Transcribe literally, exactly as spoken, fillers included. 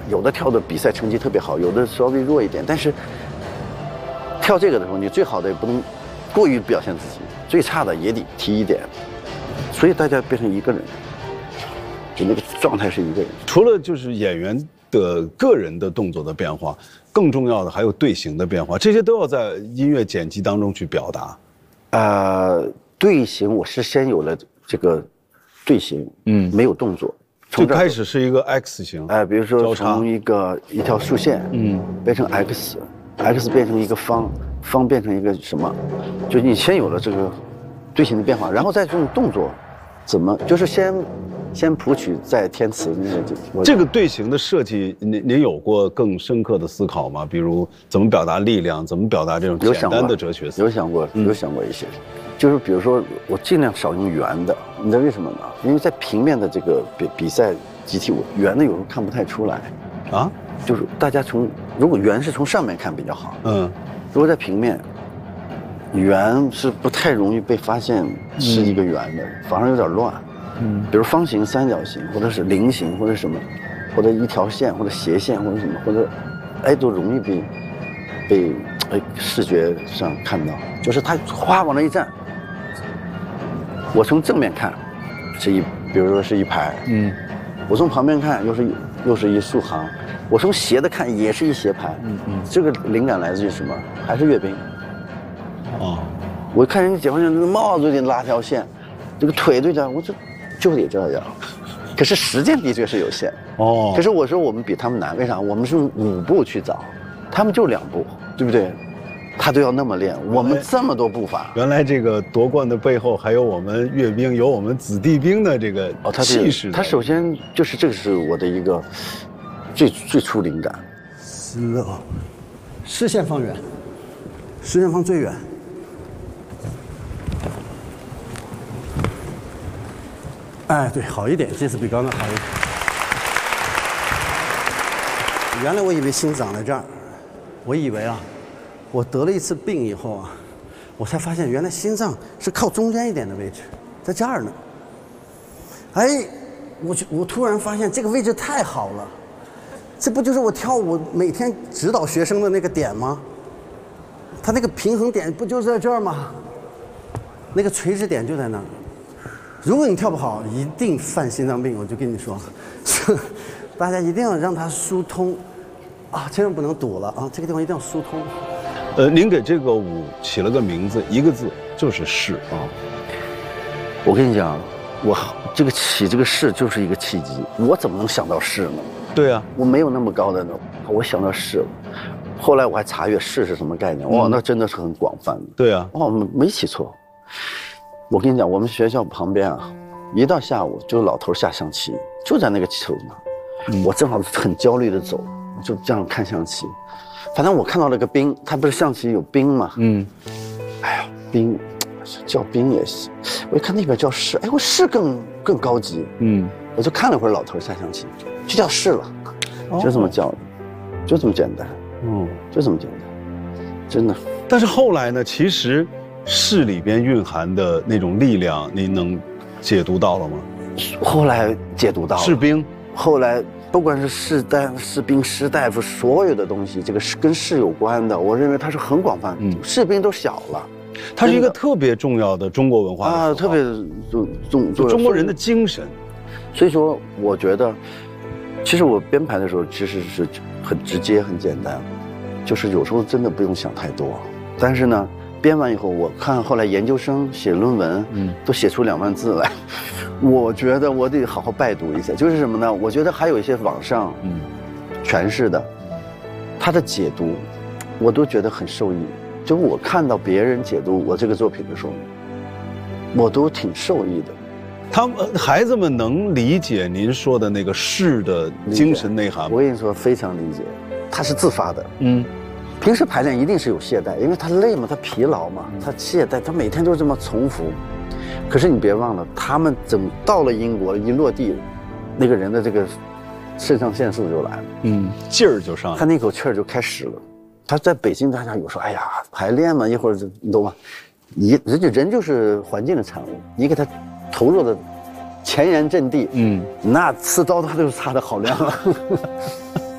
有的跳的比赛成绩特别好，有的稍微弱一点，但是跳这个的时候，你最好的也不能过于表现自己，最差的也得提一点，所以大家变成一个人，就那个状态是一个人。 除了就是演员的个人的动作的变化，更重要的还有队形的变化，这些都要在音乐剪辑当中去表达。 呃，队形我是先有了这个队形，嗯，没有动作。 最开始是一个 X 型， 哎、呃，比如说从一个一条竖线，嗯，变成 X，X 变成一个方，方变成一个什么，就你先有了这个队形的变化，然后再这种动作，怎么就是先先谱曲再填词那个。 这个队形的设计，您您有过更深刻的思考吗？比如怎么表达力量，怎么表达这种简单的哲学思有想过，有想过一些。嗯，就是比如说，我尽量少用圆的，你知道为什么吗？因为在平面的这个比比赛集体，我圆的有时候看不太出来，啊，就是大家从如果圆是从上面看比较好，嗯，如果在平面，圆是不太容易被发现是一个圆的，嗯，反而有点乱，嗯，比如方形、三角形，或者是菱形，或者什么，或者一条线，或者斜线，或者什么，或者，哎，都容易被被哎视觉上看到，就是它哗往那一站。我从正面看，是一，比如说是一排，嗯，我从旁边看又是又是一竖行，我从斜的看也是一斜排，嗯嗯，这个灵感来自于什么？还是阅兵。哦，我看人家解放军那个帽子得拉条线，这个腿对着，我就就得这样。可是时间的确是有限，哦，可是我说我们比他们难，为啥？我们是五步去找，他们就两步，对不对？他都要那么练，我们这么多步伐。 原来这个夺冠的背后还有我们阅兵，有我们子弟兵的这个气势。 他首先就是这个是我的一个最最初灵感。 slow，视线放远，视线放最远。哎，对，好一点，这次比刚刚好一点。原来我以为心长在这儿，我以为啊。我得了一次病以后啊，我才发现原来心脏是靠中间一点的位置，在这儿呢。哎，我就我突然发现这个位置太好了，这不就是我跳舞每天指导学生的那个点吗？他那个平衡点不就在这儿吗？那个垂直点就在那儿。如果你跳不好，一定犯心脏病，我就跟你说，大家一定要让它疏通啊，千万不能堵了啊，这个地方一定要疏通。 呃，您给这个舞起了个名字，一个字就是势啊。 我跟你讲，我这个起这个势就是一个契机。我怎么能想到势呢？ 对啊， 我没有那么高的呢，我想到势了。后来我还查阅势是什么概念，哇，那真的是很广泛的。 对啊， 哇，没起错。我跟你讲，我们学校旁边啊，一到下午就有老头下象棋，就在那个球那。嗯，我正好很焦虑的走，就这样看象棋。反正我看到了个兵，他不是象棋有兵吗？嗯，哎呀，兵叫兵也行。我一看那边叫士，哎，我士更更高级。嗯，我就看了会儿老头下象棋，就叫士了，就这么叫的，就这么简单。嗯，就这么简单，真的。 但是后来呢，其实士里边蕴含的那种力量，您能解读到了吗？ 后来解读到了。 士兵， 后来。不管是士大、士兵、士大夫，所有的东西，这个是跟士有关的，我认为它是很广泛。嗯，士兵都小了， 它是一个特别重要的中国文化啊，特别重重重中国人的精神。 所以说，我觉得，其实我编排的时候其实是很直接、很简单，就是有时候真的不用想太多。但是呢，编完以后，我看后来研究生写论文，嗯，都写出两万字来。我觉得我得好好拜读一下，就是什么呢？我觉得还有一些网上嗯诠释的，他的解读，我都觉得很受益。就我看到别人解读我这个作品的时候，我都挺受益的。 他们孩子们能理解您说的那个士的精神内涵吗？ 我跟你说，非常理解，他是自发的。嗯，平时排练一定是有懈怠，因为他累嘛，他疲劳嘛，他懈怠，他每天都这么重复。可是你别忘了，他们整到了英国一落地，那个人的这个肾上腺素就来了，嗯， 劲儿就上来了， 他那口气儿就开始了。他在北京大家有说，哎呀，排练嘛，一会儿就你懂吗？你人家人就是环境的产物，你给他投入的前沿阵地，嗯，那刺刀他就擦得好亮了。